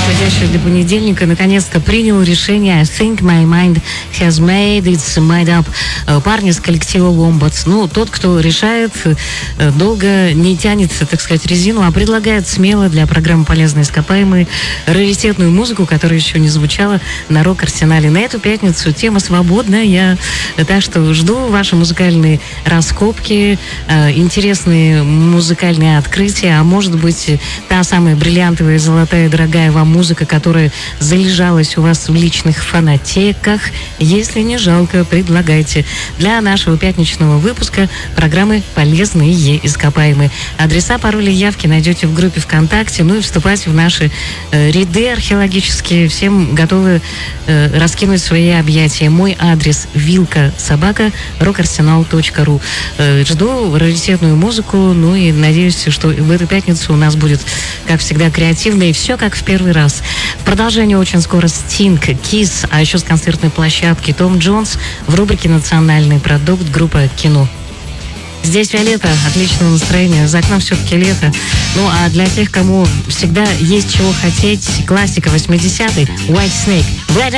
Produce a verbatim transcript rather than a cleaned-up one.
подходящее для понедельника, наконец-то принял решение. I think my mind has made its mind up. Парни с коллектива Wombats. Ну, тот, кто решает, долго не тянет, так сказать, резину, а предлагает смело для программы «Полезные ископаемые» раритетную музыку, которая еще не звучала на рок-арсенале. На эту пятницу тема свободная, так что жду ваши музыкальные раскопки, интересные музыкальные открытия, а может быть, та самая бриллиантовая, золотая, дорогая вам музыка, которая залежалась у вас в личных фонотеках. Если не жалко, предлагайте. Для нашего пятничного выпуска программы «Полезные ископаемые». Адреса, пароли, явки найдете в группе ВКонтакте. Ну и вступайте в наши э, ряды археологические. Всем готовы э, раскинуть свои объятия. Мой адрес вилка собака рокарсенал точка ру. Э, жду раритетную музыку. Ну и надеюсь, что в эту пятницу у нас будет, как всегда, креативно и все как в первый раз. В продолжение очень скоро Стинг, Кис, а еще с концертной площадки Том Джонс в рубрике «Национальный продукт» группа «Кино». Здесь Виолетта, отличного настроения, за окном все-таки лето. Ну а для тех, кому всегда есть чего хотеть, классика восьмидесятых, White Snake.